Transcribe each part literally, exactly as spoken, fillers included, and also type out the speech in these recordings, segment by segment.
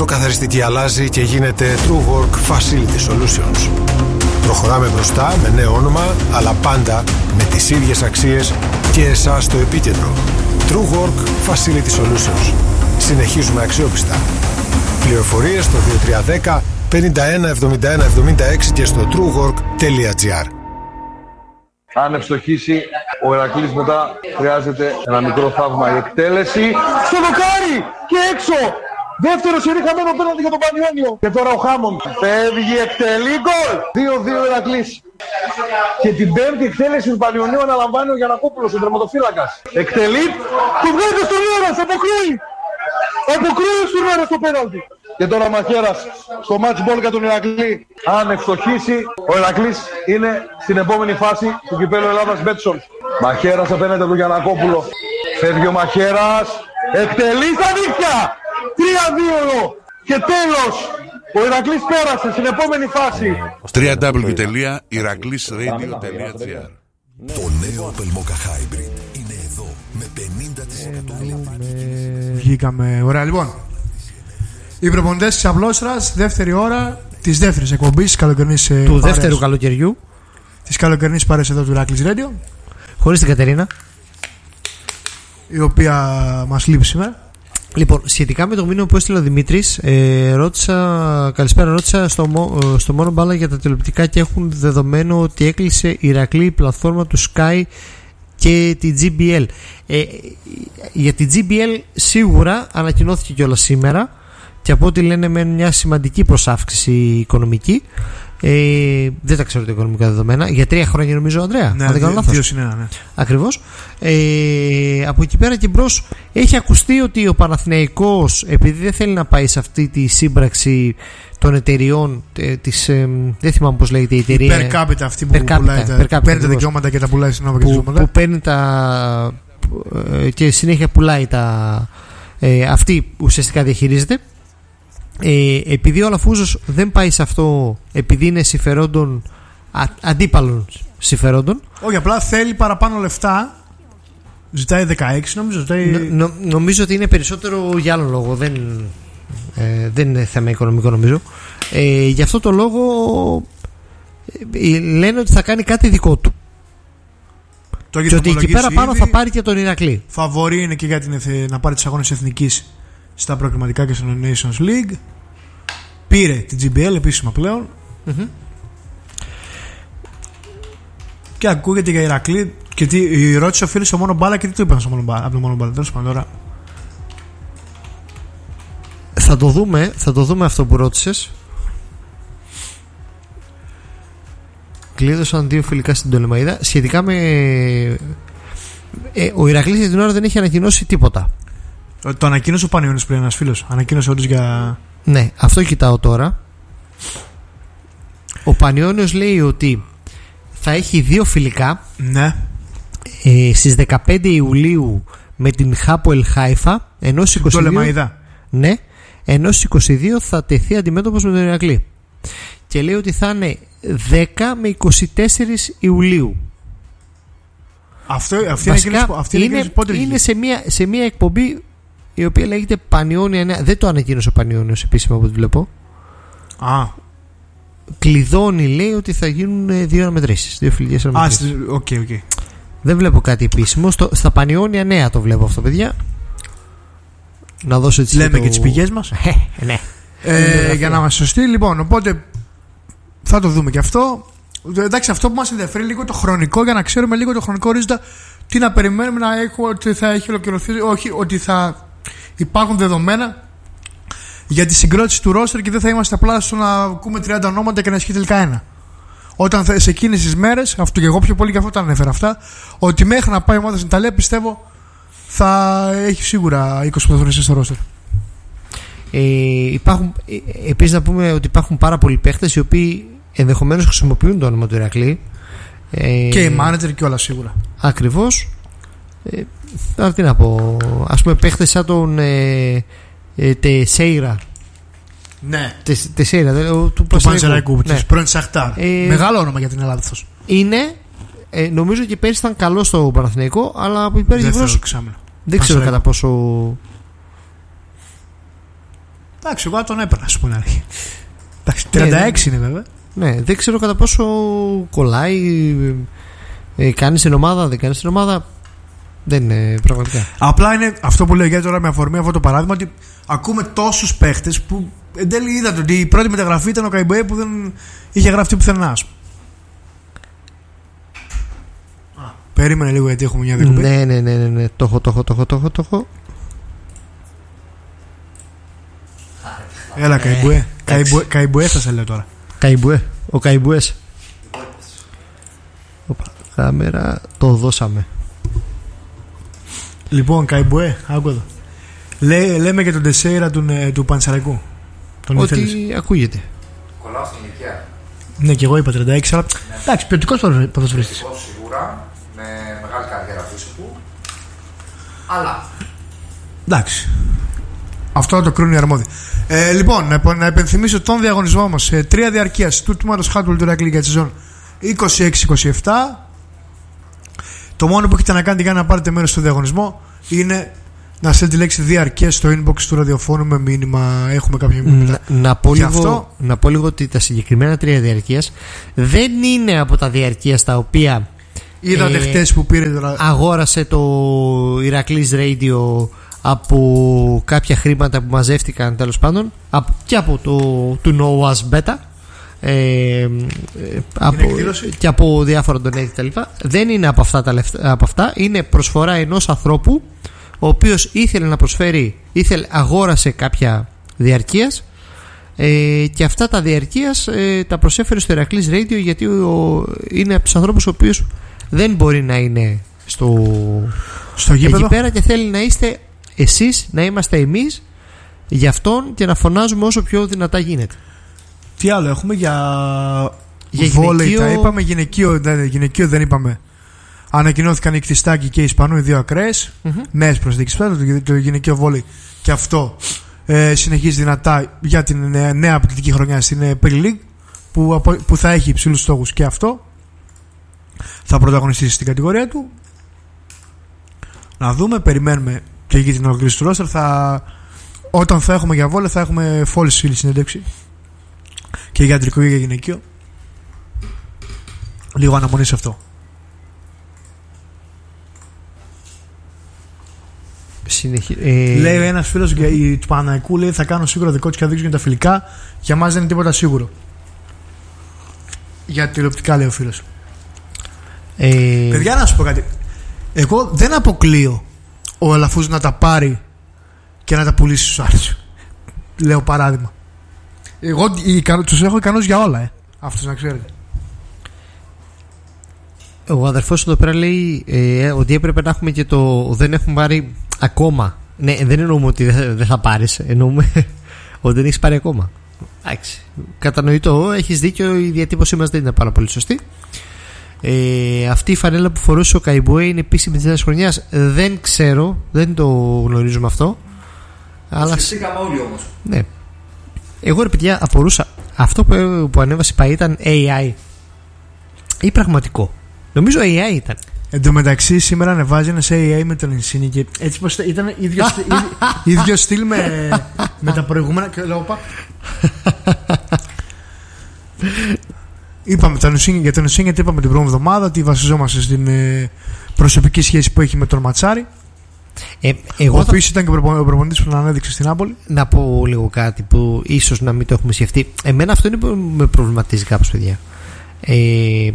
καθαριστική αλλάζει και γίνεται TrueWork Facility Solutions. Προχωράμε μπροστά με νέο όνομα, αλλά πάντα με τις ίδιες αξίες και εσάς στο επίκεντρο. TrueWork Facility Solutions. Συνεχίζουμε αξιόπιστα. Πληροφορίες στο δύο τρία ένα μηδέν πενήντα ένα εβδομήντα ένα εβδομήντα έξι και στο truework τελεία gr. Αν ευστοχίσει ο Ηρακλής, μετά χρειάζεται ένα μικρό θαύμα. Η εκτέλεση στο δοκάρι και έξω. Δεύτερο σερί χαμένο πέναλτι για τον Πανιόνιο. Και τώρα ο Χάμον φεύγει, εκτελεί, γκολ. δύο δύο Ηρακλής. Και την πέμπτη εκτέλεση του Πανιονίου αναλαμβάνει ο Γιαννακόπουλος, ο τερματοφύλακας. Εκτελεί, του βγάζει στον Ήρας, αποκρούει. Αποκρούει στον Ήρας το πέναλτι. Και τώρα ο Μαχαίρας στο match ball για τον Ηρακλή. Αν ευστοχίσει, ο Ηρακλής είναι στην επόμενη φάση του κυπέλλου Ελλάδας Μπέτσον. Μαχαίρας απέναντι του Γιαννακόπουλο. Φεύγει ο Μαχαίρας. Εκτελεί στα δίκτυα. τρία δύο. Και τέλος, ο Ηρακλής πέρασε στην επόμενη φάση. double-u double-u double-u τελεία ηρακλής ρέιντιο τελεία τζι άρ. Το νέο Opel Mokka Hybrid είναι εδώ με πενήντα τοις εκατό ελαφρύνση. Βγήκαμε, ωραία. Λοιπόν, οι προπονητές της Απλόστρας, δεύτερη ώρα της δεύτερης εκπομπής καλοκαιρινής, του παρέας, δεύτερου καλοκαιριού της καλοκαιρινής παρέας εδώ του Ηρακλής Radio, χωρίς την Κατερίνα, η οποία μας λείπει σήμερα. Λοιπόν, σχετικά με το μήνυμα που έστειλε ο Δημήτρης, ε, ρώτησα, καλησπέρα, ρώτησα στο, στο μόνο μπάλα για τα τηλεοπτικά και έχουν δεδομένο ότι έκλεισε η Ηρακλή η πλατφόρμα του Sky και τη τζι μπι ελ. Ε, για τη τζι μπι ελ σίγουρα ανακοινώθηκε κιόλας σήμερα και από ό,τι λένε με μια σημαντική προσάυξηση οικονομική. Ε, δεν τα ξέρω τα οικονομικά δεδομένα. Για τρία χρόνια νομίζω, Ανδρέα. Ναι, αν δεν κάνω λάθος. Ναι, ναι. Ακριβώς. Ε, από εκεί πέρα και μπρος έχει ακουστεί ότι ο Παναθηναϊκός, επειδή δεν θέλει να πάει σε αυτή τη σύμπραξη των εταιριών, ε, της, ε, δεν θυμάμαι πώς λέγεται η εταιρεία. Per capita, αυτή που per capita, πουλάει τα, per capita, παίρνει τα δικαιώματα και τα πουλάει στην Νόβα και που, που παίρνει τα ε, και συνέχεια πουλάει τα ε, αυτή ουσιαστικά διαχειρίζεται. Ε, επειδή ο Αλαφούζος δεν πάει σε αυτό, επειδή είναι συμφερόντων, α, αντίπαλων συμφερόντων. Όχι, απλά θέλει παραπάνω λεφτά. Ζητάει δεκαέξι, νομίζω. Ζητάει... Νο, νο, νομίζω ότι είναι περισσότερο για άλλο λόγο. Δεν, ε, δεν είναι θέμα οικονομικό, νομίζω. Ε, γι' αυτό το λόγο ε, λένε ότι θα κάνει κάτι δικό του. Το και ότι εκεί πέρα πάνω θα πάρει και τον Ηρακλή. Φαβορί είναι και για την, να πάρει τις αγώνες εθνικής στα προκριματικά και στο Nations League. Πήρε την τζι μπι ελ επίσημα πλέον. Mm-hmm. Και ακούγεται για Ηρακλή. Και τι, ρώτησε ο φίλος στο μόνο μπάλα και τι του είπαν στο μόνο μπάλα. Από το μόνο μπάλα. Τέλος πάντων τώρα. Θα το δούμε, θα το δούμε αυτό που ρώτησες. Κλείδωσαν δύο φιλικά στην Τολεμαΐδα. Σχετικά με ε, ο Ηρακλής για την ώρα δεν έχει ανακοινώσει τίποτα. Το ανακοίνωσε ο Πανιόνιος πριν, ένας φίλος. Ανακοίνωσε όντως για... Ναι, αυτό κοιτάω τώρα. Ο Πανιόνιος λέει ότι θα έχει δύο φιλικά. Ναι. ε, στις δεκαπέντε Ιουλίου με την Χάπολ Χάιφα, ενώ στις είκοσι δύο, ναι, ενώ στις είκοσι δύο θα τεθεί αντιμέτωπος με τον Ηρακλή. Και λέει ότι θα είναι δέκα με είκοσι τέσσερα Ιουλίου. Αυτό, αυτή Βασικά, είναι, αυτή είναι, είναι, πότε είναι σε, μια, σε μια εκπομπή η οποία λέγεται Πανιόνια Νέα. Δεν το ανακοίνωσε ο Πανιόνιος επίσημα από ό,τι βλέπω. Α. Κλειδώνει, λέει, ότι θα γίνουν δύο αναμετρήσεις. Δύο φιλικές αναμετρήσεις. Α, οκ, okay, οκ. Okay. Δεν βλέπω κάτι επίσημο. Στο, στα Πανιόνια Νέα το βλέπω αυτό, παιδιά. Να δώσω έτσι. Λέμε το... και τις πηγές μας. Ναι. Ε, για να είμαστε σωστοί, λοιπόν. Οπότε θα το δούμε και αυτό. Εντάξει, αυτό που μας ενδιαφέρει λίγο το χρονικό, για να ξέρουμε λίγο το χρονικό ορίζοντα, τι να περιμένουμε να έχω, ότι θα έχει ολοκληρωθεί, όχι, ότι θα υπάρχουν δεδομένα για τη συγκρότηση του ρόστερ και δεν θα είμαστε απλά στο να ακούμε τριάντα ονόματα και να ισχύει τελικά ένα. Όταν θα, σε εκείνες τις μέρες, αυτό και εγώ πιο πολύ και αυτό τα ανέφερα αυτά, ότι μέχρι να πάει η ομάδα στην Ιταλία πιστεύω θα έχει σίγουρα είκοσι ποδοσφαιριστές στο ρόστερ. Ε, υπάρχουν, ε, επίσης να πούμε ότι υπάρχουν πάρα πολλοί παίχτες οι οποίοι ενδεχομένως χρησιμοποιούν το όνομα του Ηρακλή. Ε, και οι μάνατζερ και όλα σίγουρα. Ακριβώς. Ε, τώρα τι να πω. Ας πούμε παίχτες σαν τον ε, ε, Τεσέιρα. Ναι. Τε, Τεσέιρα του, του Πανσεραϊκού. Ναι. Της πρώην Σαχτάρ. Ε, Μεγάλο όνομα για την Ελλάδα αυτός. Είναι. Ε, νομίζω και πέρυσι ήταν καλό στο Παναθηναϊκό, αλλά από πέρυσι δεν, προς... ξέρω, δεν ξέρω κατά πόσο. Εντάξει, εγώ τον έπαιρνα, σου πω να λέει. Εντάξει, τριάντα έξι ναι, είναι βέβαια. Ναι, δεν ξέρω κατά πόσο κολλάει. Ε, κάνει την ομάδα, δεν κάνει την ομάδα. Δεν είναι πραγματικά. Απλά είναι αυτό που λέω για τώρα με αφορμή αυτό το παράδειγμα ότι ακούμε τόσους παίχτες που εν τέλει είδατε ότι η πρώτη μεταγραφή ήταν ο Καϊμπουέ που δεν είχε γραφτεί πουθενά. Περίμενε λίγο γιατί έχουμε μια διακοπή. Ναι, ναι, ναι, ναι, ναι. Το έχω, το έχω, το έχω, το έχω, το έχω. Έλα, Καϊμπουέ. Καϊμπουέ, Καϊμπουέ θα σε λέω τώρα. Καϊμπουέ. Ο Καϊμπουές. Οπα, κάμερα, το δώσαμε. Λοιπόν, Καϊμπουέ, άκου εδώ. Λέ, λέμε και τον Τεσέιρα του, του Πανσεραϊκού. Ότι ακούγεται. Κολλάω στην ηλικία. Ναι, και εγώ είπα τριάντα έξι, αλλά εντάξει, ποιοτικός ποδοσφαιριστής. Σίγουρα, με μεγάλη καριέρα πίσω του. Αλλά. Εντάξει. Αυτό το κρίνουν οι αρμόδιοι. Ε, λοιπόν, να, να επενθυμίσω τον διαγωνισμό μας. Ε, τρία διαρκείας του τμήματος Χάτουλ του Ηρακλή για τη σεζόν είκοσι έξι είκοσι επτά. Το μόνο που έχετε να κάνετε για να πάρετε μέρος στο διαγωνισμό είναι να στέλνετε τη λέξη διαρκές στο inbox του ραδιοφώνου με μήνυμα. Έχουμε κάποια μήνυμα. Να, να, πω λίγο, αυτό... να πω λίγο ότι τα συγκεκριμένα τρία διαρκείας δεν είναι από τα διαρκείας τα οποία είδατε ε, χτες που πήρε τώρα... αγόρασε το Ηρακλής Radio από κάποια χρήματα που μαζεύτηκαν τέλος πάντων και από το του Noah's Beta ε, από, και από διάφορα donate κτλ. Δεν είναι από αυτά, τα λεφτά, από αυτά είναι προσφορά ενός ανθρώπου ο οποίος ήθελε να προσφέρει, ήθελε, αγόρασε κάποια διαρκείας ε, και αυτά τα διαρκείας ε, τα προσέφερε στο Ηρακλής Radio γιατί ο, είναι από τους ανθρώπους ο οποίος δεν μπορεί να είναι στο, στο γήπεδο εκεί πέρα και θέλει να είστε εσείς, να είμαστε εμείς για αυτόν και να φωνάζουμε όσο πιο δυνατά γίνεται. Τι άλλο έχουμε για, για βόλεϊ, γυναικείο... τα είπαμε, γυναικείο, δε, γυναικείο δεν είπαμε. Ανακοινώθηκαν οι Κτιστάκη και οι Ισπανού, οι δύο ακραίες. Mm-hmm. Νέες προσθήκες πέρα, το, το γυναικείο βόλεϊ και αυτό ε, συνεχίζει δυνατά για την νέα, νέα απαιτητική χρονιά στην Premier League που, που θα έχει υψηλούς στόχους και αυτό. Θα πρωταγωνιστήσει στην κατηγορία του. Να δούμε, περιμένουμε και εκεί την ολοκλήρωση του ρόστερ. Θα... Όταν θα έχουμε για βόλεϊ θα έχουμε φόλης φίλη συνέντευξη και για αντρικό και για γυναικείο. Λίγο αναμονή σε αυτό. Συνεχι... Ε... Λέει ένας φίλος του Παναϊκού, λέει θα κάνω σίγουρα δικό του και θα δείξουν τα φιλικά. Για μας δεν είναι τίποτα σίγουρο. Για τηλεοπτικά λέει ο φίλος. Ε... Παιδιά, να σου πω κάτι. Εγώ δεν αποκλείω ο Αλαφούς να τα πάρει και να τα πουλήσει στους άλλους. Λέω παράδειγμα. Εγώ τους έχω ικανούς για όλα, ε. Αυτούς να ξέρετε. Ο αδερφός εδώ πέρα λέει ε, ότι έπρεπε να έχουμε και το δεν έχουμε πάρει ακόμα. Ναι, δεν εννοούμε ότι δεν δε θα πάρεις. Εννοούμε ότι δεν έχεις πάρει ακόμα. Εντάξει. Κατανοητό, έχεις δίκιο, η διατύπωσή μας δεν είναι πάρα πολύ σωστή. Ε, αυτή η φανέλα που φορούσε ο Καϊμπουέ είναι επίσημη της νέας χρονιάς. Δεν ξέρω, δεν το γνωρίζουμε αυτό. Αλλά... Σκεφτήκαμε όλοι όμως. Ναι. Εγώ ρε παιδιά απορούσα, αυτό που, που ανέβασε πάει ήταν έι άι ή πραγματικό? Νομίζω έι άι ήταν. Εν τω μεταξύ σήμερα ανεβάζει ένας έι άι με τον Insigne και έτσι πως ήταν ίδιο, στυλ, ίδιο στυλ με, με τα προηγούμενα και λέω πά. Είπαμε τον Insigne, για τον Insigne είπαμε την πρώτη εβδομάδα ότι βασιζόμαστε στην ε, προσωπική σχέση που έχει με τον Ματσάρη. Ε, εγώ ο οποίος θα... ήταν και ο προπονητής που τον ανέδειξε στην Νάπολη. Να πω λίγο κάτι που ίσως να μην το έχουμε σκεφτεί. Εμένα αυτό είναι που με προβληματίζει κάπως, παιδιά. Ε,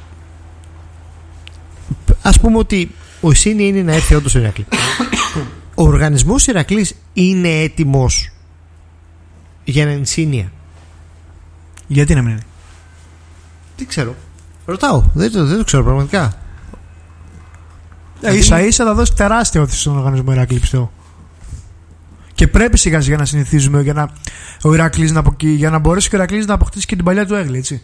ας πούμε ότι ο Insigne είναι να έρθει όντως στο Ηρακλή. Ο οργανισμός Ηρακλής είναι έτοιμος για έναν Insigne? Γιατί να μην είναι? Δεν ξέρω. Ρωτάω. Δεν το, δεν το ξέρω πραγματικά. Ε, ίσα ίσα θα δώσει τεράστια όθηση στον οργανισμό Ηρακλή, πιστεύω. Και πρέπει σιγά σιγά να συνηθίζουμε για να, ο Ηρακλής να, για να μπορέσει ο Ηρακλής να αποκτήσει και την παλιά του έγκλη, έτσι.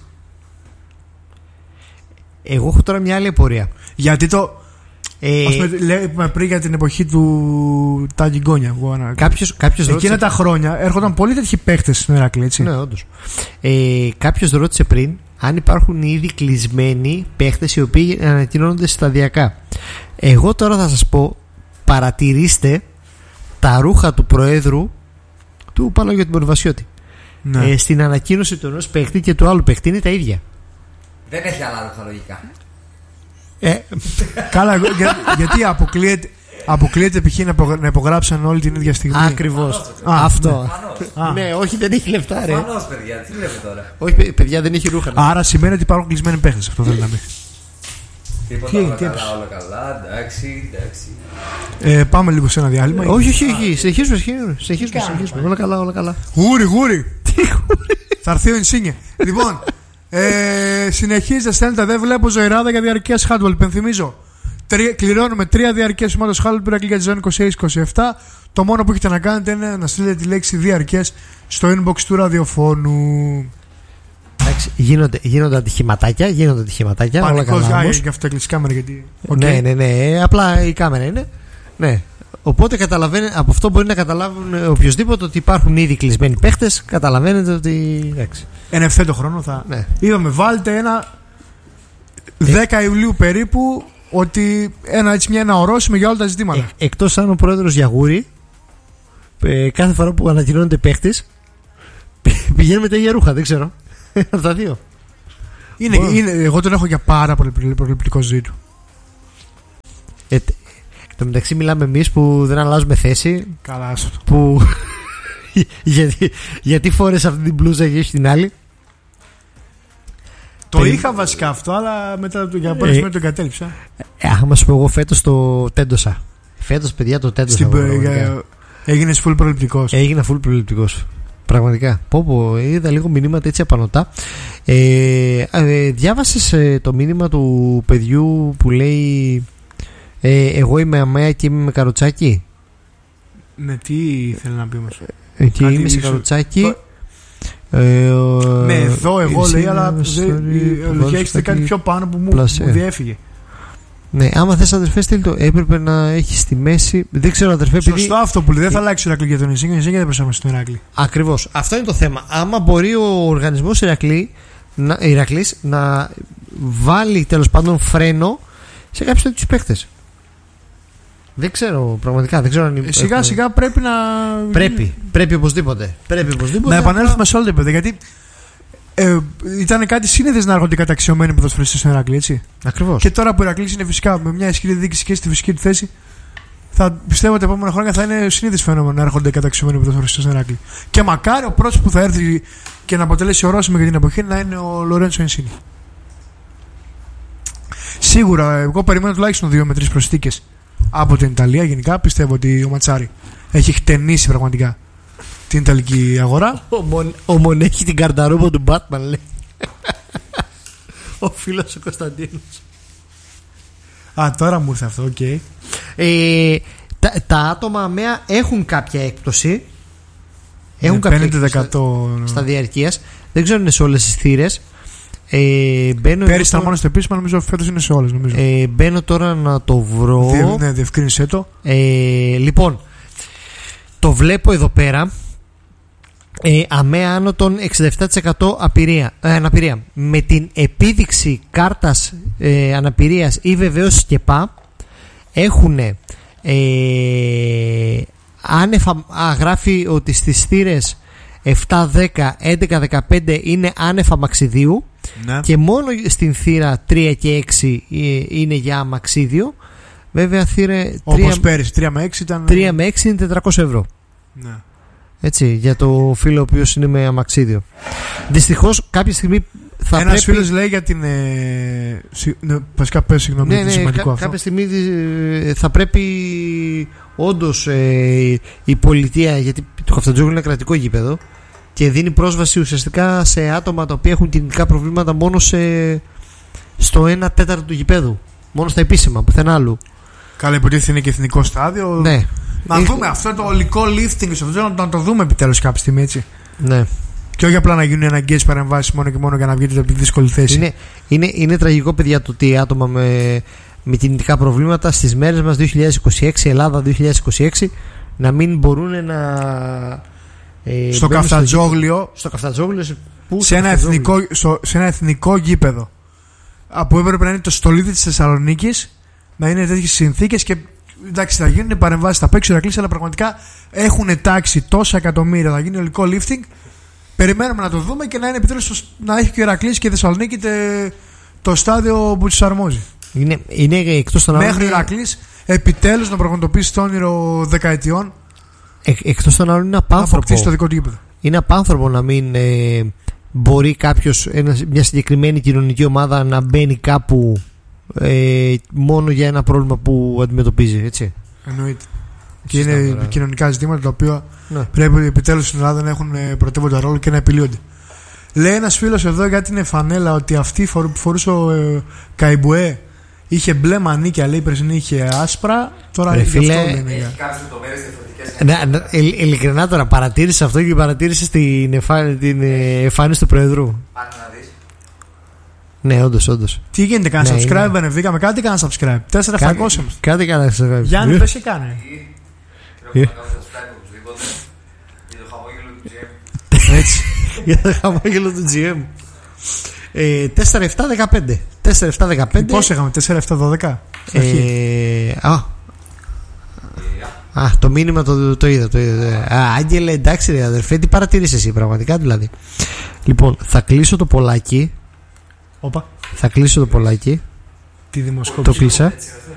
Εγώ έχω τώρα μια άλλη απορία. Γιατί το. Ε, ας πούμε, λέμε πριν για την εποχή του Τάγκη Γκόνια. Κάποιος, κάποιος εκείνα ρώτησε... τα χρόνια έρχονταν πολύ τέτοιοι παίχτες στην Ηρακλή, έτσι. Ναι, όντως. Ε, κάποιος ρώτησε πριν αν υπάρχουν ήδη κλεισμένοι παίχτες οι οποίοι ανακοινώνονται σταδιακά. Εγώ τώρα θα σας πω, παρατηρήστε τα ρούχα του Προέδρου του Παναγιώτη Μορβασιώτη. Ναι. Ε, στην ανακοίνωση του ενός παίκτη και του άλλου παίκτη είναι τα ίδια. Δεν έχει άλλα λογικά. Ε, Καλά, για, γιατί αποκλείεται, αποκλείεται π.χ. να, υπογρα, να υπογράψαν όλοι την ίδια στιγμή. Ακριβώς. Α, Αυτό. Α. Ναι, όχι, δεν έχει λεφτά, ρε. Προφανώς, παιδιά, τι λέτε τώρα. Όχι, παιδιά, δεν έχει ρούχα. Άρα σημαίνει ότι υπάρχουν κλεισμένοι παίχτες. Αυτό θέλει να πει. Τίποτα, Τι, όλα τι καλά, έπαιξε? όλα καλά, εντάξει, εντάξει. Ε, πάμε λίγο σε ένα διάλειμμα. Όχι, όχι, όχι. Συνεχίζουμε, συνεχίζουμε. συνεχίζουμε, συνεχίζουμε. Όλα καλά, όλα καλά. Γούρι, γούρι. Θα έρθει ο Ινσίνιε. Λοιπόν, ε, συνεχίζετε, στέλνετε. Δεν βλέπω ζωηράδα για διαρκείας handball. Υπενθυμίζω. Τρία, κληρώνουμε τρία διαρκείας ομάδας handball που για τη ζώνη είκοσι έξι είκοσι επτά. Το μόνο που έχετε να κάνετε είναι να στείλετε τη λέξη διαρκείας στο inbox του ραδιοφώνου. Εντάξει, γίνονται, γίνονται ατυχηματάκια, γίνονται ατυχηματάκια. Όλα Πανικός, καλά. α, Όμως. γι' αυτό έκλεισε η κάμερα. Γιατί... Okay. Ναι, ναι, ναι. Απλά η κάμερα είναι. Ναι. Οπότε καταλαβαίνει, από αυτό μπορεί να καταλάβουν οποιοδήποτε ότι υπάρχουν ήδη κλεισμένοι παίχτες. Καταλαβαίνετε ότι. Εντάξει. Εν ευθέτω χρόνο θα. Ναι. Είδαμε, βάλτε ένα δέκα Ιουλίου περίπου ότι ένα, έτσι, μια, ένα ορόσημο για όλα τα ζητήματα. Ε, εκτός αν ο πρόεδρος Γιαγούρη ε, κάθε φορά που ανακοινώνεται παίχτης πηγαίνει με τα ίδια ρούχα, δεν ξέρω. Από τα δύο. Είναι, είναι, εγώ τον έχω για πάρα πολύ προληπτικό ζήτο. Ε, το μεταξύ μιλάμε εμείς που δεν αλλάζουμε θέση. Καλά, άστο. Που γιατί, γιατί φόρεσε αυτή την μπλούζα και έχει την άλλη. Το Περι... είχα βασικά αυτό, αλλά μετά το, για να μπορέσουμε να το εγκατέλειψα. Ε, άμα σου πω, εγώ φέτος το τέντωσα. Φέτος, παιδιά, το τέντωσα. Στην, εγώ, για, έγινες full προληπτικός. Έγινα full προληπτικός. Πραγματικά. Πω, πω, είδα λίγο μηνύματα έτσι απανωτά. Ε, ε, διάβασες ε, το μήνυμα του παιδιού που λέει ε, εγώ είμαι αμαία και είμαι με καροτσάκι. Ναι, τι θέλει να πει όμως. Ε, και είμαι σε καροτσάκι. Το... Ε, με εδώ εγώ λέει, αλλά έχετε κάτι πιο πάνω που μου, μου διέφυγε. Ναι, άμα θες αδερφέ, στείλ το. Έπρεπε να έχει στη μέση. Δεν ξέρω, αδερφέ, επειδή. Σωστό αυτό που λέει. Δεν θα αλλάξει ο Ηρακλή για τον Ισίγια. Ο Ισίγια δεν προσαρμοστεί στον Ηρακλή. Ακριβώς. Αυτό είναι το θέμα. Άμα μπορεί ο οργανισμός Ηρακλή να, Ηρακλής να βάλει τέλος πάντων φρένο σε κάποιους τέτοιους παίκτες. Δεν ξέρω, πραγματικά. Δεν ξέρω αν ε, σιγά έχουμε... σιγά πρέπει να. Πρέπει, πρέπει οπωσδήποτε. Πρέπει οπωσδήποτε. Να επανέλθουμε σε όλα τα παιδιά. Γιατί ε, ήταν κάτι σύνηθες να έρχονται καταξιωμένοι ποδοσφαιριστές στον Ηρακλή, έτσι. Ακριβώς. Και τώρα που ο Ηρακλής είναι φυσικά με μια ισχυρή διοίκηση και στη φυσική του θέση, θα πιστεύω ότι τα επόμενα χρόνια θα είναι συνήθις φαινόμενο να έρχονται καταξιωμένοι ποδοσφαιριστές στον Ηρακλή. Και μακάρι ο πρώτος που θα έρθει και να αποτελέσει ορόσημο για την εποχή να είναι ο Λορέντσο Ενσίνη. Σίγουρα, εγώ περιμένω τουλάχιστον δύο με τρεις προσθήκες από την Ιταλία. Γενικά πιστεύω ότι ο Ματσάρη έχει χτενίσει πραγματικά την Ιταλική αγορά. Ο, Μον, ο Μον έχει την καρταρούμπα του Batman, λέει. Ο φίλος ο Κωνσταντίνος. Α, τώρα μου ήρθε αυτό, οκ. Okay. Ε, τα, τα άτομα αμαία έχουν κάποια έκπτωση. Έχουν κάποια πενήντα τοις εκατό στα, στα διαρκείας. Δεν ξέρω αν είναι σε όλες τις θύρες. Ε, Πέρυσι ήταν μόνο στο επίσημα, νομίζω φέτος είναι σε όλες. Νομίζω. Ε, μπαίνω τώρα να το βρω. Διε, ναι, διευκρίνησέ το. Ε, λοιπόν, το βλέπω εδώ πέρα. Ε, αμαία άνω των εξήντα επτά τοις εκατό απειρία, ε, αναπηρία. Με την επίδειξη κάρτας ε, αναπηρίας ή βεβαίως ΣΚΕΠΑ έχουν ε, άνευ, α, γράφει ότι στις θύρες επτά, δέκα, έντεκα, δεκαπέντε είναι άνευ αμαξιδίου, ναι. Και μόνο στην θύρα τρία και έξι είναι για αμαξίδιο. Βέβαια θύρα όπως πέρυσι τρία με έξι ήταν τρία με έξι είναι τετρακόσια ευρώ, ναι. Έτσι, για το φίλο ο οποίος είναι με αμαξίδιο. Δυστυχώς κάποια στιγμή θα ένας πρέπει... φίλος λέει για την ε, συ, ναι, βασικά πες συγγνώμη, ναι, ναι, σημαντικό κα, αυτό. Κάποια στιγμή θα πρέπει όντως ε, η πολιτεία, γιατί το Καφτατζόγλου είναι κρατικό γήπεδο και δίνει πρόσβαση ουσιαστικά σε άτομα τα οποία έχουν κινητικά προβλήματα μόνο σε, στο ένα τέταρτο του γηπέδου, μόνο στα επίσημα, πουθενά άλλου. Καλά, υποτίθεται είναι και εθνικό στάδιο. Ναι. Να Ήρθε... δούμε αυτό το ολικό lifting σε αυτό, να το δούμε επιτέλους κάποια στιγμή, έτσι. Ναι. Και όχι απλά να γίνουν αναγκαίες παρεμβάσεις μόνο και μόνο για να βγείτε από τη δύσκολη θέση. Είναι, είναι, είναι τραγικό, παιδιά, το ότι άτομα με, με κινητικά προβλήματα στις μέρες μας δύο χιλιάδες είκοσι έξι, Ελλάδα δύο χιλιάδες είκοσι έξι, να μην μπορούν να. Ε, στο Καφτατζόγλιο. Στο Καφτατζόγλιο, πού, σε, ένα εθνικό, στο, σε ένα εθνικό γήπεδο. Από έπρεπε να είναι το στολίδι της Θεσσαλονίκης, να είναι τέτοιες συνθήκες και εντάξει, θα γίνουν παρεμβάσεις, θα παίξει ο Ηρακλής, αλλά πραγματικά έχουν τάξει τόσα εκατομμύρια, θα γίνει ολικό lifting. Περιμένουμε να το δούμε και να είναι επιτέλους να έχει και ο Ηρακλής και η Θεσσαλονίκη τε, το στάδιο που τους αρμόζει. Είναι, είναι εκτός των άλλων. Μέχρι ο Ηρακλής επιτέλους να πραγματοποιήσει το όνειρο δεκαετιών. Ε, εκτός των άλλων είναι απάνθρωπο. Να αποκτήσει το δικό του γήπεδο. Είναι απάνθρωπο να μην ε, μπορεί κάποιος, ένα, μια συγκεκριμένη κοινωνική ομάδα να μπαίνει κάπου ε, μόνο για ένα πρόβλημα που αντιμετωπίζει, έτσι. Εννοείται. Και είναι τώρα κοινωνικά ζητήματα τα οποία ναι. πρέπει επιτέλους στην Ελλάδα να έχουν πρωτεύοντα ρόλο και να επιλύονται. Λέει ένας φίλος εδώ για την φανέλα ότι αυτή που φορούσε ο ε, Καϊμπουέ είχε μπλε μανίκια, λέει, περσινή είχε άσπρα. Τώρα Ρε, γι' αυτό φίλε, λένε. Έχει κάποιες λεπτομέρειες διαφορετικές. Ναι, ναι, ε, ειλικρινά τώρα παρατήρησε αυτό και παρατήρησε την, εφα... την ε, εμφάνιση του Προεδρού. Πάνε να δεις. Ναι, όντως, όντως. Τι γίνεται, κάνα Ναι, subscribe, είναι. ανεβήκαμε, κάντε κάνα subscribe. τέσσερα χιλιάδες επτακόσια μας. Κάτι κάνα subscribe. Γιάννη, πες και κάνε. Πρέπει να κάνω subscribe οπωσδήποτε. Για το χαμόγελο του τζι εμ. Έτσι. Για το χαμόγελο του τζι εμ. Ε, τέσσερα επτά δεκαπέντε. τέσσερα επτά δεκαπέντε. Πώς είχαμε, τέσσερα επτά δώδεκα. Ε, α, α, το μήνυμα το, το είδα, το είδα. Α, Άγγελε, εντάξει ρε αδερφέ, τι παρατηρείς εσύ πραγματικά δηλαδή. Λοιπόν, θα κλείσω το πολλάκι. Όπα. Θα κλείσω το πολλάκι. Τι Το δημοσκόπηση. κλείσα.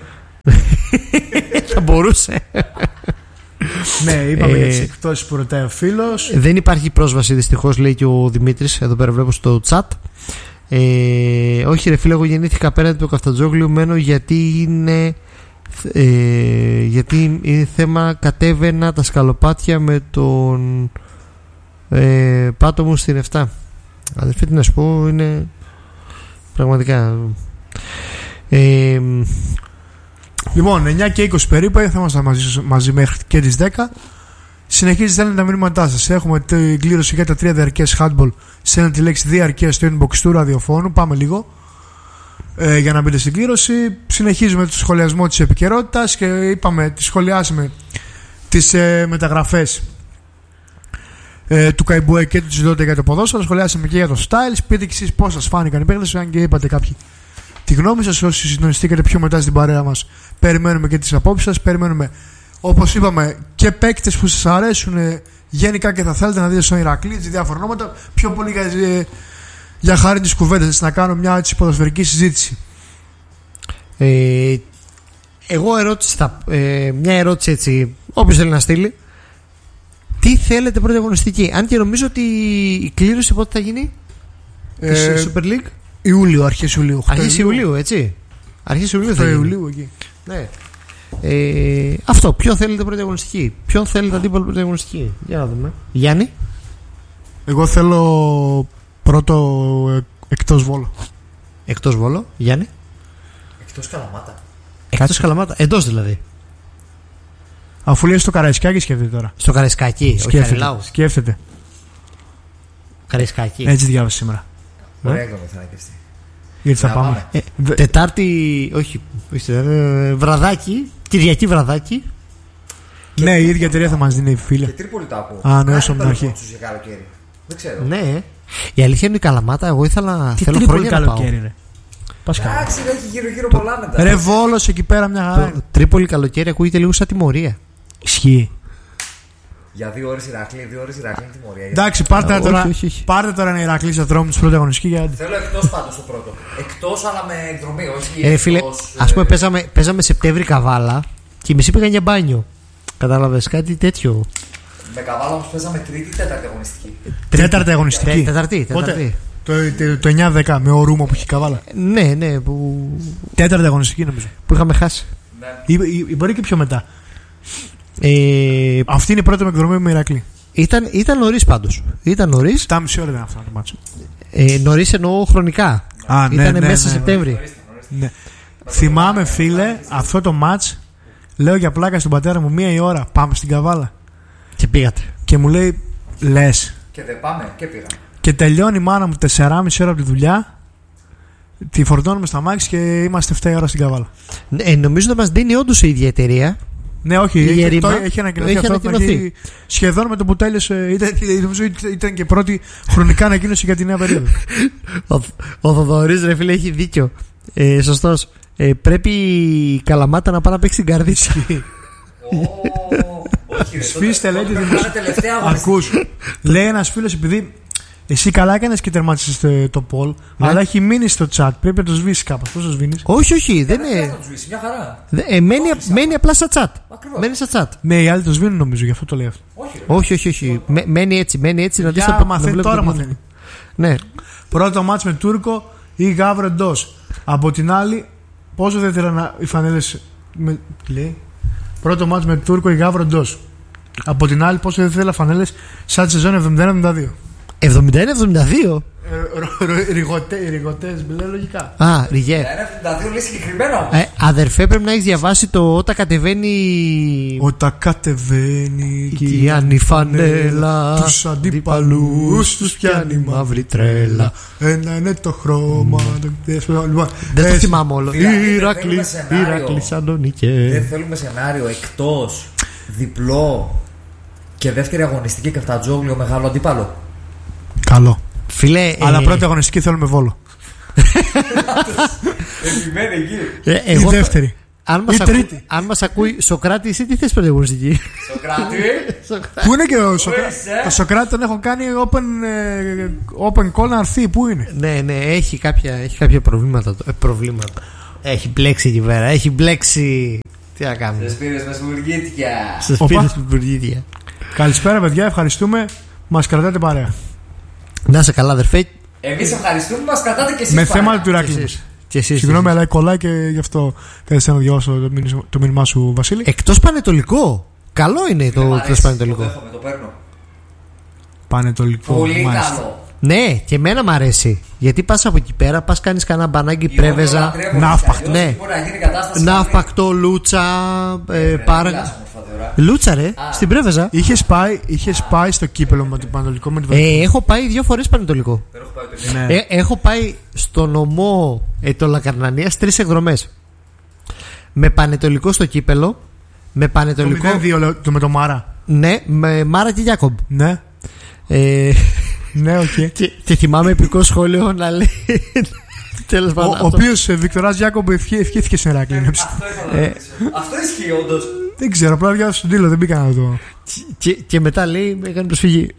Θα μπορούσε. Ναι, είπαμε Ε, για τις εκπτώσεις που ρωτάει ο φίλος. Δεν υπάρχει πρόσβαση δυστυχώς, λέει και ο Δημήτρης. Εδώ πέρα βλέπω στο chat. Ε, όχι ρε φίλε, εγώ γεννήθηκα απέναντι του Καφτατζόγλιου, μένω γιατί είναι ε, γιατί είναι θέμα, κατέβαινα τα σκαλοπάτια με τον ε, πάτο μου στην εφτά. Αδερφέ, τι να σου πω, είναι πραγματικά ε, Λοιπόν, εννιά και είκοσι περίπου θα είμαστε μαζί, μαζί μέχρι και τις δέκα. Συνεχίζει, στέλνετε τα μηνύματά σας. Έχουμε την κλήρωση για τα τρία διαρκές handball. Στέλνετε τη λέξη διαρκές στο inbox του ραδιοφώνου. Πάμε λίγο ε, για να μπείτε στην κλήρωση. Συνεχίζουμε το σχολιασμό της επικαιρότητας και είπαμε, τη σχολιάσαμε τις ε, μεταγραφές ε, του Καϊμπουέ και του Τσιντότε για το ποδόσφαιρο. Σχολιάσαμε και για το Styles. Πείτε και εσείς πώς σας φάνηκαν οι παίκτες, αν και είπατε κάποιοι τη γνώμη σας. Όσοι συντονιστήκατε πιο μετά στην παρέα μας, περιμένουμε και τις απόψεις σας. Περιμένουμε, όπως είπαμε, και παίκτες που σας αρέσουν ε, γενικά και θα θέλετε να δείτε στον Ηρακλή, τις διάφορα ονόματα. Πιο πολύ για, ε, για χάρη της κουβέντας, να κάνω μια έτσι, ποδοσφαιρική συζήτηση. ε, εγώ ερώτηση θα, ε, μια ερώτηση έτσι, όποιος θέλει να στείλει. Τι θέλετε πρώτη αγωνιστική? Αν και νομίζω ότι η κλήρωση πότε θα γίνει Ε, της Super League? Ιούλιο, αρχές Ιουλίου. Αρχές Ιουλίου, έτσι. Αρχές Ιουλίου θα οκτώ γίνει. Ιουλίου εκεί. Ναι. Ε, αυτό. Ποιο θέλετε πρώτη αγωνιστική? Ποιον θέλετε αντίπαλο πρώτη αγωνιστική? Για να δούμε. Γιάννη. Εγώ θέλω πρώτο ε, εκτός Βόλο. Εκτός Βόλο. Γιάννη. Εκτός Καλαμάτα. Εκτός Καλαμάτα. Εντός δηλαδή. Αφού λέει στο Καραϊσκάκι, σκέφτεται τώρα. Στο Καραϊσκάκι. Όχι Σκέφτεται. Χαριλάου. σκέφτεται. Καραϊσκάκι. Έτσι διάβασε σήμερα. Ωραία έκδομη θα ανακευστεί. Γιατί θα Να πάμε. πάμε. Ε, Δε- Τετάρτη. Όχι. όχι ε, βραδάκι. Κυριακή βραδάκι. Ναι, η ίδια εταιρεία θα μας δίνει, φίλε. Και Τρίπολη το ακούω. Α, ναι, Κάνει όσο από την πέρα αρχή. τους για καλοκαίρι. Δεν ξέρω. Ναι. Η αλήθεια είναι η Καλαμάτα. Εγώ ήθελα. Τι θέλω Τρίπολη χρόνια να πάω. καλοκαίρι, ρε. Πας καλά. Εντάξει, έχει γύρω-γύρω πολλά μετά. Ρε Βόλος εκεί πέρα μια χαρά. Το Τρίπολη καλοκαίρι ακούγεται λίγο σαν τιμωρία. Ισχύει. Για δύο ώρες Ηρακλή, δύο ώρες Ηρακλή είναι τιμωρία. Εντάξει, πάρτε όχι, τώρα, όχι, όχι. πάρτε τώρα ένα Ηρακλή σε δρόμο της πρωταγωνιστική γιατί. Θέλω εκτός πάντως το πρώτο. Εκτός αλλά με εκδρομή, όχι. Ε, φίλε, εκτός, ας πούμε ε, παίζαμε, παίζαμε Σεπτέμβρη καβάλα και οι μισοί πήγαν για μπάνιο. Κατάλαβες κάτι τέτοιο? Με καβάλα όμως παίζαμε τρίτη, τέταρτη αγωνιστική. Τέταρτη αγωνιστική. Τε- Τεταρτή, Πότε? τεταρτή. Το, το, το εννιά δέκα με ο Ρούμο που έχει καβάλα. Ναι, ναι, που, Τέταρτη αγωνιστική νομίζω. που είχαμε χάσει. Ναι. Ή, ή, ή μπορεί και πιο μετά. Ε, Αυτή είναι η πρώτη με εκδρομή με Ηρακλή. ήταν, ήταν νωρίς πάντως. Ήταν νωρίς. επτά και μισή ώρα ήταν αυτό το μάτσο. Ε, νωρίς εννοώ χρονικά. Α, ναι, Ήταν ναι, μέσα ναι, ναι. Σεπτέμβρη. Ναι. Θυμάμαι, φίλε, αυτό το μάτς. Λέω για πλάκα στον πατέρα μου μία η ώρα. Πάμε στην καβάλα. Και πήγατε. Και μου λέει, λες. Και δεν πάμε και πήγαμε. Και τελειώνει η μάνα μου τεσσεράμισι ώρα από τη δουλειά. Τη φορτώνουμε στα μάξι και είμαστε επτά η ώρα στην καβάλα. Ε, νομίζω να μας δίνει όντως η ίδια εταιρεία. Ναι, όχι, Η έχει, Ερήμα. το, έχει ανακοινωθεί Έχει αυτό από την ανακοινωθεί. αρχή. Σχεδόν με το που τέλειωσε. Ήταν, νομίζω ήταν και πρώτη χρονικά ανακοίνωση για τη νέα περίοδο. Ο, ο Θοδωρής, ρε φίλε, έχει δίκιο. Ε, σωστός. ε, πρέπει η Καλαμάτα να πάει να παίξει την Καρδίση. Σφίστε, λέει τη δημοσιογραφία. Ακούς. Λέει ένας φίλος, επειδή εσύ καλά έκανες και τερματίσεις το poll, αλλά έχει μείνει στο chat. Πρέπει να το σβήσεις κάπως. Πώς το σβήνεις? Όχι, όχι, δεν είναι. Μια χαρά. Ε, μένει, μένει απλά στα chat. Μένει στα chat. Ναι, οι άλλοι το σβήνουν νομίζω, γι' αυτό το λέει αυτό. Όχι, όχι, όχι. Μένει έτσι, μένει έτσι. Να δεις Για τα μαθαίνει, τώρα μαθαίνει. Ναι. Πρώτο μάτς με Τούρκο ή Γαύρο εντός. Από την άλλη, πόσο δεν ήθελαν οι φανέλες. Με... Λέει. Πρώτο μάτς με Τούρκο ή Γαύρο εντός. Από την άλλη, πόσο δεν ήθελαν φανέλες σαν τη σεζόν εβδομήντα ένα εβδομήντα δύο. εβδομήντα ένα εβδομήντα δύο. Ριγωτές, μιλάω λογικά. Α, ριγέ. εβδομήντα δύο λέει συγκεκριμένα. Ε, αδερφέ, πρέπει να έχεις διαβάσει το όταν κατεβαίνει. Όταν κατεβαίνει και η Άννη φανέλα, τους αντίπαλους τους πιάνει μαύρη τρέλα. Ένα είναι το χρώμα. Δεν το θυμάμαι όλο. Ηρακλή, Ηρακλή, Σαντονικέ. Δεν θέλουμε σενάριο εκτός, διπλό και δεύτερη αγωνιστική Καφτατζόγλιο μεγάλο αντίπαλο. Καλό. Φίλε, αλλά ε... πρώτη αγωνιστική θέλουμε Βόλο. Επιμένει εκεί. Ε, εγώ η δεύτερη. Αν μας, ακού, αν μας ακούει Σοκράτη, εσύ τι θες πρώτη αγωνιστική? Σοκράτη. Πού είναι και ο Σοκράτη? Το Σοκράτη τον έχω κάνει open, open call να έρθει. Πού είναι? Ναι, ναι, έχει κάποια, έχει κάποια προβλήματα, ε, προβλήματα. Έχει μπλέξει εκεί πέρα. Έχει μπλέξει. Τι να κάνουμε. Στις πήρες με σμουργίτια. Στις πήρες με σμουργίτια. Καλησπέρα, παιδιά. Ευχαριστούμε. Μας κρατάτε παρέα. Να είσαι καλά, αδερφέ. Εμείς ευχαριστούμε, μας κρατάτε και εσείς. Με θέμα του Ηρακλή. Συγγνώμη, αλλά κολλάει και γι' αυτό θέλησα να διαβάσω το, μήνυμα, το μήνυμά σου, Βασίλη. Εκτός Πανετολικό. Καλό είναι το εκτός Πανετολικό. Το δέχομαι, το παίρνω. Πανετολικό. Πολύ μάλιστα. καλό. Ναι, και εμένα μ' αρέσει. Γιατί πας από εκεί πέρα, πας κάνεις κανένα μπανάκι πρέβεζα. Ναύπακτο. Ναι. Ναύπακτο, λούτσα. Ε, πάρα... Λούτσα, ρε, Α. στην πρέβεζα. Είχες πάει, είχες πάει στο κύπελο με το Πανετολικό με την ε, Έχω πάει δύο φορές Πανετολικό. Έχω πάει, ναι. ε, έχω πάει στο νομό ε, το Λακαρνανίας τρεις εκδρομές. Με Πανετολικό στο κύπελο. Με Πανετολικό. Το δύο, το με το Μάρα. Ναι, με Μάρα και Γιάκομπ. Ναι. Ε, ναι, οκ. Okay. Και, και θυμάμαι επικό σχόλιο να λέει. Τέλος πάντων. Ο οποίος Βικτοράς Γιάκομπ ευχήθηκε στην Ηρακλή. Αυτό ισχύει όντως. Δεν ξέρω, απλά διάβασα στον τίτλο, δεν μπήκα να το. Και, και μετά λέει, με έκανε προσφυγή.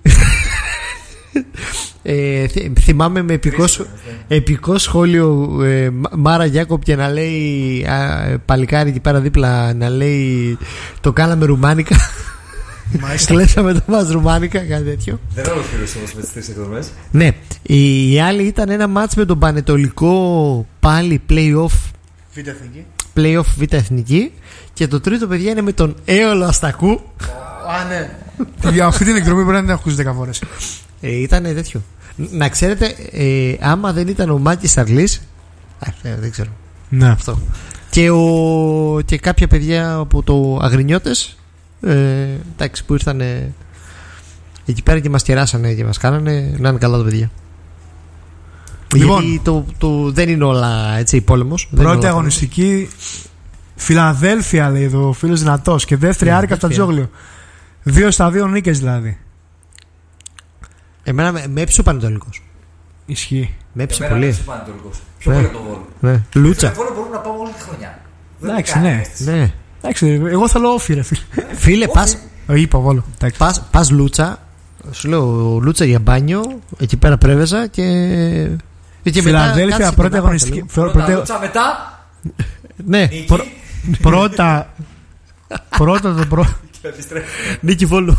ε, θυ, θυμάμαι με επικό, επικό σχόλιο ε, Μάρα Γιάκοπ και να λέει α, παλικάρι εκεί πέρα δίπλα να λέει το κάναμε ρουμάνικα. Κλέψαμε το μας ρουμάνικα, κάτι τέτοιο. Δεν ολοκλήρωσε όμως με τις τρεις εκδρομές. Ναι, η, η άλλη ήταν ένα μάτς με τον Πανετολικό πάλι play-off Β' Εθνική. Play-off Β' Εθνική. Και το τρίτο, παιδιά, είναι με τον Έολο Αστακού. Α, ναι. Για αυτή την εκδρομή πρέπει να την ακούσει δέκα φορές. Ε, ήταν τέτοιο. Να ξέρετε, ε, άμα δεν ήταν ο Μάκης Αρλής. Ε, δεν ξέρω. Ναι. Αυτό. Και, ο, και κάποια παιδιά από το Αγρινιώτες. Ε, εντάξει, που ήρθαν εκεί πέρα και μας κεράσανε και μας κάνανε. Να είναι καλά τα παιδιά. Λοιπόν, γιατί το, το, δεν είναι όλα έτσι πόλεμος. Πρώτη αγωνιστική. Φιλαδέλφια, λέει εδώ ο φίλος δυνατός. Και δεύτερη Άρη Καφτατζόγλιο. Δύο στα δύο νίκες δηλαδή. Εμένα με, με έψησε ο Πανετολικός. Ισχύει. Με έψησε πολύ. πολύ. Με έψησε ο Πανετολικός. Πιο πολύ από τον Βόλο. Ναι. Λούτσα. Με Βόλο μπορούμε να πάμε όλη τη χρονιά. Εντάξει, ναι. ναι. Εντάξει, εγώ θέλω όφι, ρε φίλε. Φίλε, πας. Είπα Βόλο. Πας, πας Λούτσα. Σου λέω Λούτσα για μπάνιο. Εκεί πέρα πρέβεζα και. και Φιλαδέλφια, πρώτη αγωνιστική. Πρώτα Λούτσα, μετά. Ναι. Πρώτα. Πρώτα το πρώτο. Νίκη Βόλου.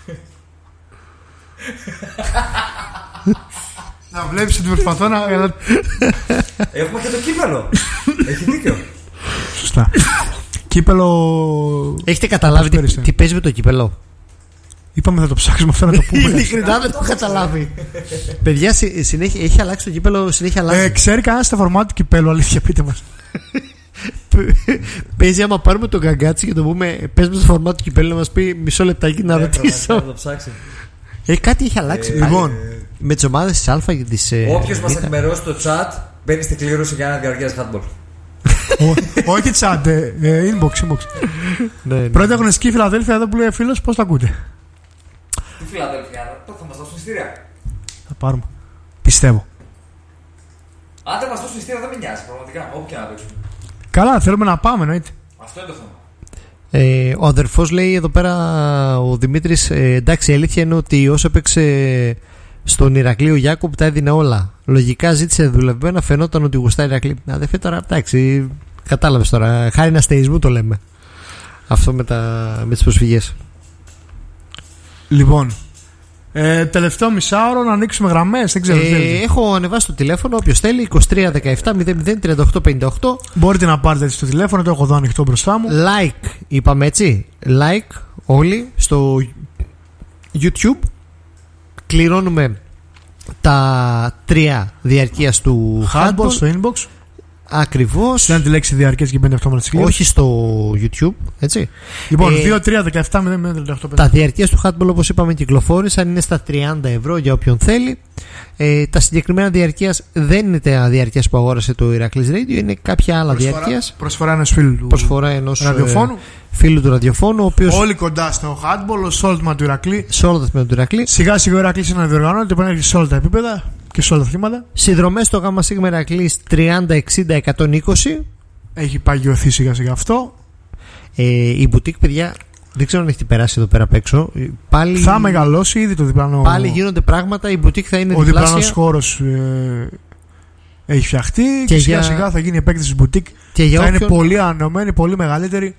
Να βλέπεις ότι προσπαθώ να. Έχουμε και το κύπελο. Έχει δίκιο. Σωστά. Κύπελο. Έχετε καταλάβει τι, τι παίζει με το κύπελο? Είπαμε θα το ψάξουμε αυτό να το πούμε. Ειλικρινά δεν το έχω καταλάβει. Παιδιά, συνέχεια, έχει αλλάξει το κύπελο, συνέχεια αλλάξει. Ε, ξέρει κανένα το φορμάτι του κυπέλου, αλήθεια, πείτε μας. Παίζει άμα πάρουμε τον Γκαγκάτσι και το πούμε πες μας το φορμάτι του κυπέλου να μας πει μισό λεπτάκι να ρωτήσω. Ε, κάτι έχει αλλάξει. Λοιπόν, με τις ομάδες της Α και της. Όποιος μας ενημερώσει στο chat μπαίνει στην κλήρωση για ένα διαρκές handball. Όχι chat, inbox, inbox. Πρώτη αγωνιστική Φιλαδέλφια εδώ που λέει ο φίλος, πώς το ακούτε? Τι Φιλαδέλφια, θα μας δώσουν ειστήρια. Θα πάρουμε. Πιστεύω. Αν δεν μας δώσουν ειστήρια δεν με νοιάζει, πραγματικά. Όποια να παίξουμε. Καλά, θέλουμε να πάμε, εννοείται. Αυτό είναι το θέμα. Ε, ο αδερφός λέει εδώ πέρα ο Δημήτρης, ε, εντάξει, η αλήθεια είναι ότι όσο έπαιξε στον Ηρακλή ο Γιάκοπ τα έδινε όλα. Λογικά ζήτησε δουλευμένα, φαινόταν ότι γουστάει Ηρακλή. Αδερφέ, τώρα εντάξει, κατάλαβες τώρα. Χάρη αστεϊσμού το λέμε. Αυτό με, τα, με τις προσφυγές. Λοιπόν, ε, τελευταίο μισάωρο να ανοίξουμε γραμμές. Δεν ξέρω. Ε, έχω ανεβάσει το τηλέφωνο. Όποιος θέλει, είκοσι τρία δεκαεπτά μηδέν μηδέν τριάντα οκτώ πενήντα οκτώ. Μπορείτε να πάρετε έτσι το τηλέφωνο, το έχω εδώ ανοιχτό μπροστά μου. Like, είπαμε έτσι. Like όλοι στο YouTube. Κληρώνουμε τα τρία διαρκείας του Hardball Hardball στο inbox. Ακριβώς. Δεν τη λέξη διαρκές και πέντε αυτόματες κλήρωσης. Όχι στο YouTube, έτσι. Λοιπόν, Ε, δύο τρία δεκαεπτά μηδέν μηδέν τριάντα οκτώ Τα πενήντα. διαρκείας του Hardball, όπως είπαμε, κυκλοφόρησαν, είναι στα τριάντα ευρώ για όποιον θέλει. Ε, τα συγκεκριμένα διαρκείας δεν είναι τα διαρκείας που αγόρασε το Ηρακλής Radio, είναι κάποια άλλα διαρκείας. Προσφορά ενός φίλου του Προσφορά ενός ραδιοφώνου. ε, φίλου του ραδιοφώνου, ο οποίος Όλοι κοντά στο Hardball, ο Σόλτμα του Ηρακλή. σε όλα τα τμήματα του Ηρακλή. Σιγά σιγά ο Ηρακλής να διοργανώνεται, πρέπει να έχει σε όλα τα επίπεδα και σε όλα τα θύματα. Συνδρομές στο ΓΑΜΑ ΣΥΓΜΑ Ηρακλής τριάντα εξήντα εκατόν είκοσι. Έχει παγιωθεί σιγά σιγά αυτό. Ε, η μπουτίκ, παιδιά, δεν ξέρω αν έχει περάσει εδώ πέρα απ' έξω. Ε, Πάλι, Θα μεγαλώσει ήδη το διπλανό. πάλι γίνονται πράγματα. Η μπουτίκ θα είναι Ο διπλανός διπλάσια. χώρος ε, έχει φτιαχτεί και, Και σιγά για- σιγά θα γίνει η επέκταση της μπουτίκ. Και για Θα είναι όποιον, πολύ ανανεωμένη, πολύ μεγαλύτερη.